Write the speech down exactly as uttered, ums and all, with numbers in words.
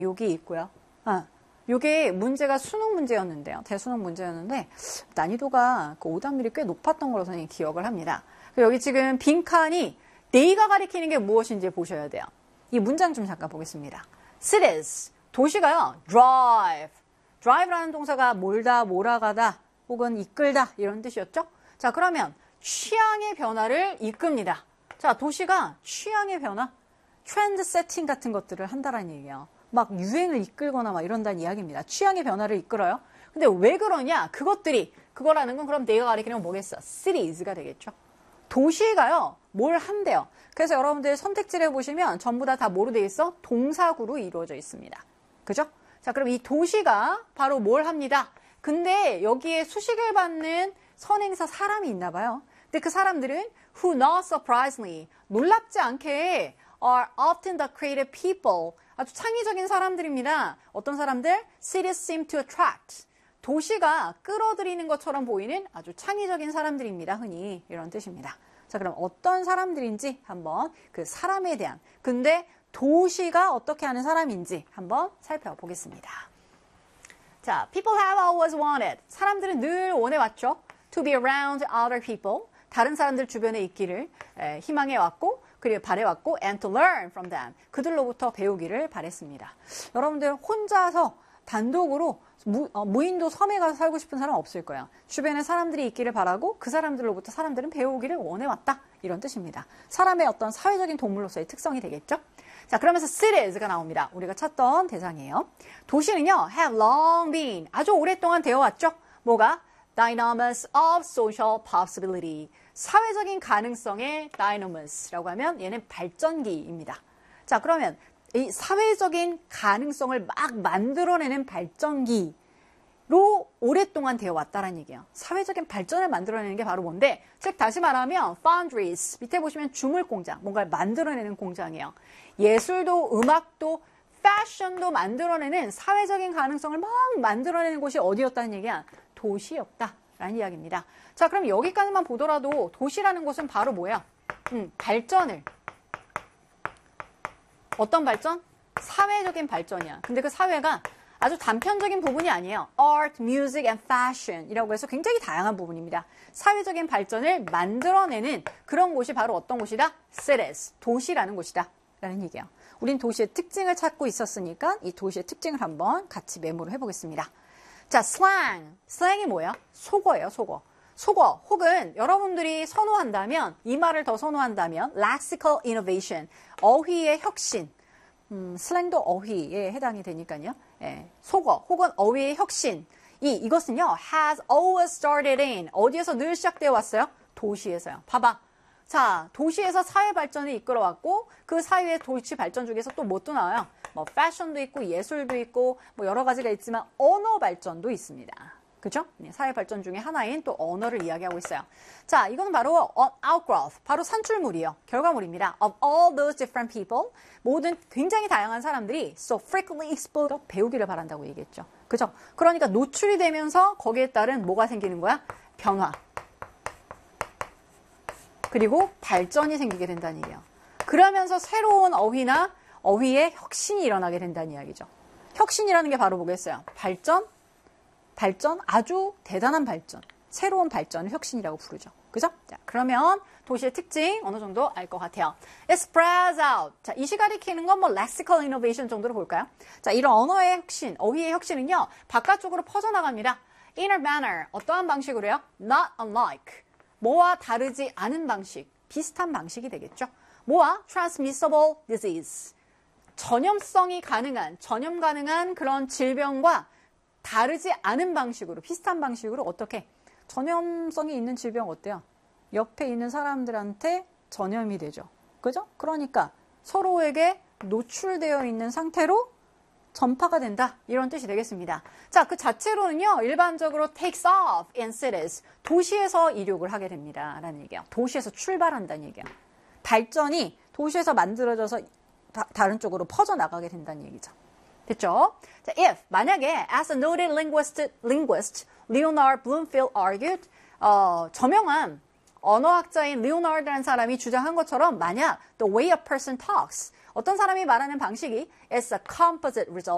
여기 있고요. 아, 요게 문제가 수능 문제였는데요. 대수능 문제였는데 난이도가 그 오답률이 꽤 높았던 걸로 선생님이 기억을 합니다. 여기 지금 빈칸이 네가 가리키는 게 무엇인지 보셔야 돼요. 이 문장 좀 잠깐 보겠습니다. Cities, 도시가요. drive, drive라는 동사가 몰다, 몰아가다, 혹은 이끌다 이런 뜻이었죠. 자, 그러면 취향의 변화를 이끕니다. 자, 도시가 취향의 변화, 트렌드 세팅 같은 것들을 한다라는 얘기예요. 막 유행을 이끌거나 막 이런다는 이야기입니다. 취향의 변화를 이끌어요. 근데 왜 그러냐? 그것들이, 그거라는 건 그럼 내가 가리키는 건 뭐겠어? cities가 되겠죠. 도시가요, 뭘 한대요. 그래서 여러분들 선택지를 보시면 전부 다 다 뭐로 되어 있어? 동사구로 이루어져 있습니다. 그죠? 자, 그럼 이 도시가 바로 뭘 합니다. 근데 여기에 수식을 받는 선행사 사람이 있나 봐요. 근데 그 사람들은 who not surprisingly, 놀랍지 않게 are often the creative people, 아주 창의적인 사람들입니다. 어떤 사람들? Cities seem to attract. 도시가 끌어들이는 것처럼 보이는 아주 창의적인 사람들입니다. 흔히 이런 뜻입니다. 자, 그럼 어떤 사람들인지 한번 그 사람에 대한, 근데 도시가 어떻게 하는 사람인지 한번 살펴보겠습니다. 자, people have always wanted. 사람들은 늘 원해왔죠. To be around other people. 다른 사람들 주변에 있기를 에, 희망해왔고, 그리고 바래왔고, and to learn from them. 그들로부터 배우기를 바랬습니다. 여러분들 혼자서 단독으로 무, 어, 무인도 섬에 가서 살고 싶은 사람 없을 거예요. 주변에 사람들이 있기를 바라고 그 사람들로부터 사람들은 배우기를 원해왔다. 이런 뜻입니다. 사람의 어떤 사회적인 동물로서의 특성이 되겠죠. 자, 그러면서 cities가 나옵니다. 우리가 찾던 대상이에요. 도시는요, have long been, 아주 오랫동안 되어왔죠. 뭐가? Dynamos of social possibility. 사회적인 가능성의 dynamous라고 하면 얘는 발전기입니다. 자, 그러면 이 사회적인 가능성을 막 만들어내는 발전기로 오랫동안 되어 왔다는 얘기예요. 사회적인 발전을 만들어내는 게 바로 뭔데? 즉 다시 말하면 foundries, 밑에 보시면 주물 공장, 뭔가를 만들어내는 공장이에요. 예술도 음악도 패션도 만들어내는 사회적인 가능성을 막 만들어내는 곳이 어디였다는 얘기야? 도시였다라는 이야기입니다. 자, 그럼 여기까지만 보더라도 도시라는 곳은 바로 뭐야? 음, 발전을 어떤 발전? 사회적인 발전이야. 근데 그 사회가 아주 단편적인 부분이 아니에요. Art, music, and fashion 이라고 해서 굉장히 다양한 부분입니다. 사회적인 발전을 만들어내는 그런 곳이 바로 어떤 곳이다? Cities, 도시라는 곳이다 라는 얘기예요. 우린 도시의 특징을 찾고 있었으니까 이 도시의 특징을 한번 같이 메모를 해보겠습니다. 자, slang. 슬랭이 뭐예요? 속어예요, 속어. 속어 혹은 여러분들이 선호한다면, 이 말을 더 선호한다면 lexical innovation, 어휘의 혁신. 음, 슬랭도 어휘에 해당이 되니까요. 예, 속어 혹은 어휘의 혁신. 이, 이것은요, has always started in, 어디에서 늘 시작되어 왔어요? 도시에서요. 봐봐. 자, 도시에서 사회 발전을 이끌어왔고 그 사회의 도시 발전 중에서 또 뭣도 나와요? 뭐 패션도 있고 예술도 있고 뭐 여러 가지가 있지만 언어 발전도 있습니다. 그죠? 사회 발전 중에 하나인 또 언어를 이야기하고 있어요. 자, 이건 바로 outgrowth, 바로 산출물이에요. 결과물입니다. Of all those different people, 모든 굉장히 다양한 사람들이 so frequently exposed, 배우기를 바란다고 얘기했죠. 그죠? 그러니까 노출이 되면서 거기에 따른 뭐가 생기는 거야? 변화. 그리고 발전이 생기게 된다는 얘기예요. 그러면서 새로운 어휘나 어휘의 혁신이 일어나게 된다는 이야기죠. 혁신이라는 게 바로 뭐겠어요? 발전? 발전? 아주 대단한 발전. 새로운 발전을 혁신이라고 부르죠. 그죠? 자, 그러면 도시의 특징 어느 정도 알 것 같아요. It spreads out. 자, 이 시간에 키는 건 뭐 lexical innovation 정도로 볼까요? 자, 이런 언어의 혁신, 어휘의 혁신은요, 바깥쪽으로 퍼져나갑니다. In a manner. 어떠한 방식으로요? Not unlike. 뭐와 다르지 않은 방식, 비슷한 방식이 되겠죠. 뭐와? Transmissible disease. 전염성이 가능한, 전염 가능한 그런 질병과 다르지 않은 방식으로, 비슷한 방식으로 어떻게? 전염성이 있는 질병 어때요? 옆에 있는 사람들한테 전염이 되죠. 그죠? 그러니까 서로에게 노출되어 있는 상태로 전파가 된다. 이런 뜻이 되겠습니다. 자, 그 자체로는요, 일반적으로 takes off in cities. 도시에서 이륙을 하게 됩니다. 라는 얘기예요. 도시에서 출발한다는 얘기예요. 발전이 도시에서 만들어져서 다, 다른 쪽으로 퍼져나가게 된다는 얘기죠. 됐죠? 자, if, 만약에, as a noted linguist, linguist Leonard Bloomfield argued, 어, 저명한 언어학자인 Leonard라는 사람이 주장한 것처럼 만약 the way a person talks, 어떤 사람이 말하는 방식이 is a composite result